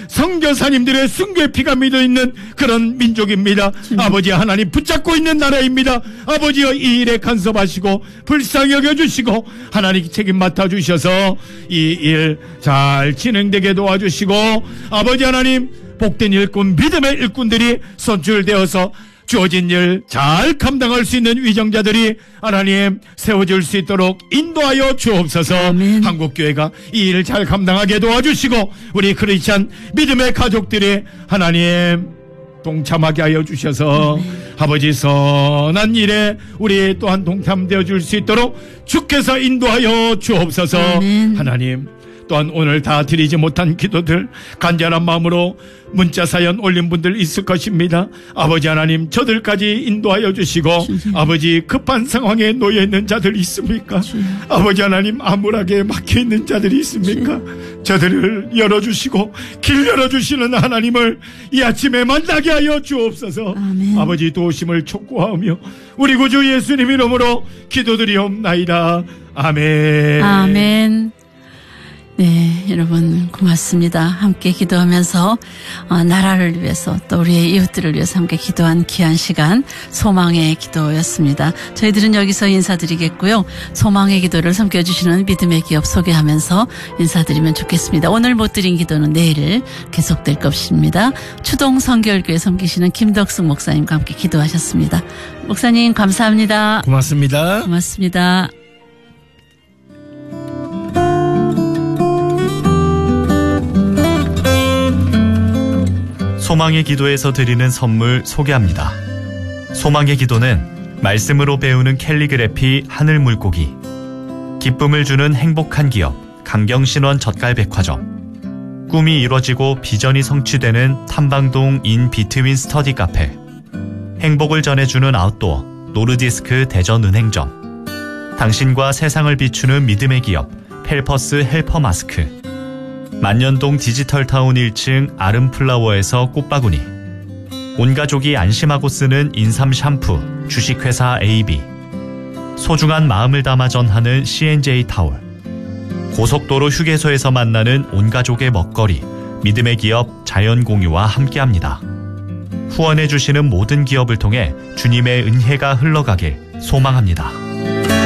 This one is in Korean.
선교사님들의 순교의 피가 묻어있는 그런 민족입니다. 아버지 하나님 붙잡고 있는 나라입니다. 아버지여 이 일에 간섭하시고 불쌍히 여겨주시고 하나님 책임 맡아주셔서 이 일 잘 진행되게 도와주시고 아버지 하나님 복된 일꾼 믿음의 일꾼들이 선출되어서 주어진 일 잘 감당할 수 있는 위정자들이 하나님 세워질 수 있도록 인도하여 주옵소서. 아멘. 한국교회가 이 일을 잘 감당하게 도와주시고 우리 크리스찬 믿음의 가족들이 하나님 동참하게 하여 주셔서 아버지 선한 일에 우리 또한 동참되어 줄 수 있도록 주께서 인도하여 주옵소서. 하나님 또한 오늘 다 드리지 못한 기도들 간절한 마음으로 문자 사연 올린 분들 있을 것입니다. 아버지 하나님 저들까지 인도하여 주시고 아버지 급한 상황에 놓여있는 자들 있습니까? 아버지 하나님 암울하게 막혀있는 자들이 있습니까? 저들을 열어주시고 길 열어주시는 하나님을 이 아침에 만나게 하여 주옵소서. 아멘. 아버지 도우심을 촉구하며 우리 구주 예수님 이름으로 기도드리옵나이다. 아멘. 아멘. 네, 여러분 고맙습니다. 함께 기도하면서 나라를 위해서 또 우리의 이웃들을 위해서 함께 기도한 귀한 시간 소망의 기도였습니다. 저희들은 여기서 인사드리겠고요. 소망의 기도를 섬겨주시는 믿음의 기업 소개하면서 인사드리면 좋겠습니다. 오늘 못 드린 기도는 내일 계속될 것입니다. 추동 성결교회 섬기시는 김덕숙 목사님과 함께 기도하셨습니다. 목사님 감사합니다. 고맙습니다. 고맙습니다. 소망의 기도에서 드리는 선물 소개합니다. 소망의 기도는 말씀으로 배우는 캘리그래피 하늘 물고기, 기쁨을 주는 행복한 기업 강경신원 젓갈백화점, 꿈이 이뤄지고 비전이 성취되는 탐방동 인 비트윈 스터디 카페, 행복을 전해주는 아웃도어 노르디스크 대전은행점, 당신과 세상을 비추는 믿음의 기업 펠퍼스 헬퍼 마스크, 만년동 디지털타운 1층 아름플라워에서 꽃바구니, 온가족이 안심하고 쓰는 인삼 샴푸 주식회사 AB, 소중한 마음을 담아 전하는 C&J 타올, 고속도로 휴게소에서 만나는 온가족의 먹거리 믿음의 기업 자연공유와 함께합니다. 후원해 주시는 모든 기업을 통해 주님의 은혜가 흘러가길 소망합니다.